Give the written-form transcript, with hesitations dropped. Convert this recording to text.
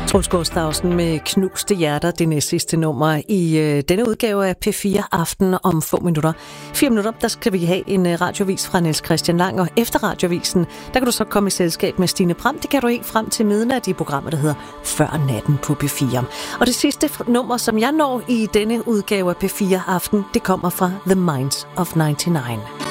Troels Gustavsen med Knuste Hjerter, det næstsidste nummer i denne udgave af P4 Aften om få minutter. 4 minutter, der skal vi have en radiovis fra Niels Christian Lang, og efter radiovisen, der kan du så komme i selskab med Stine Bram. Det kan du helt frem til midnat i programmet, der hedder Før Natten på P4. Og det sidste nummer, som jeg når i denne udgave af P4 Aften, det kommer fra The Minds of 99.